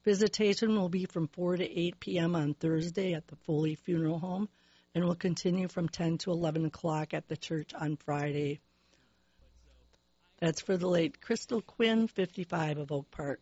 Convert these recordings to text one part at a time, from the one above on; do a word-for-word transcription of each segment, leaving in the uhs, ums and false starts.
Visitation will be from four to eight p.m. on Thursday at the Foley Funeral Home and will continue from ten to eleven o'clock at the church on Friday. That's for the late Crystal Quinn, fifty-five, of Oak Park.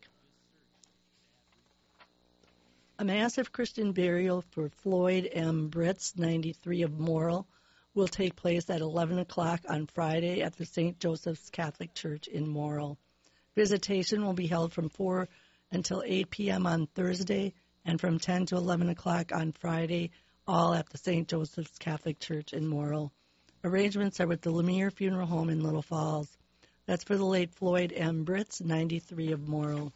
A massive Christian burial for Floyd M. Britz, ninety-three, of Morrill, will take place at eleven o'clock on Friday at the Saint Joseph's Catholic Church in Morrill. Visitation will be held from four until eight p.m. on Thursday and from ten to eleven o'clock on Friday, all at the Saint Joseph's Catholic Church in Morrill. Arrangements are with the Lemire Funeral Home in Little Falls. That's for the late Floyd M. Britz, ninety-three, of Morrill.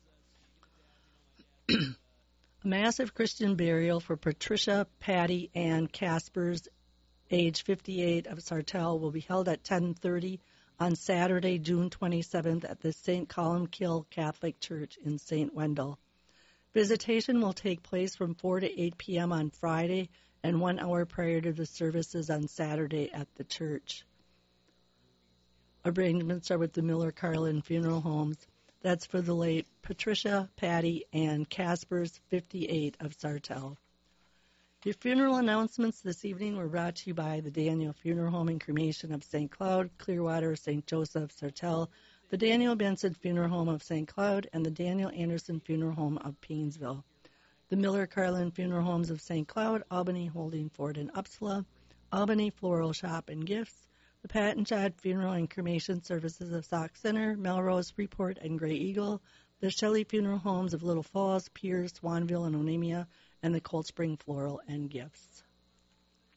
A massive Christian burial for Patricia Patty Ann Caspers, age fifty-eight, of Sartell, will be held at ten thirty on Saturday, June twenty-seventh, at the Saint Columkill Catholic Church in Saint Wendell. Visitation will take place from four to eight p.m. on Friday and one hour prior to the services on Saturday at the church. Arrangements are with the Miller Carlin Funeral Homes. That's for the late Patricia Patty Ann Caspers, fifty-eight, of Sartell. Your funeral announcements this evening were brought to you by the Daniel Funeral Home and Cremation of Saint Cloud, Clearwater, Saint Joseph, Sartell, the Daniel Benson Funeral Home of Saint Cloud, and the Daniel Anderson Funeral Home of Painesville. The Miller Carlin Funeral Homes of Saint Cloud, Albany, Holding, Ford, and Upsala, Albany Floral Shop and Gifts, the Pat and Chad Funeral and Cremation Services of Sauk Center, Melrose, Freeport, and Gray Eagle, the Shelley Funeral Homes of Little Falls, Pierce, Swanville, and Onamia, and the Cold Spring Floral and Gifts.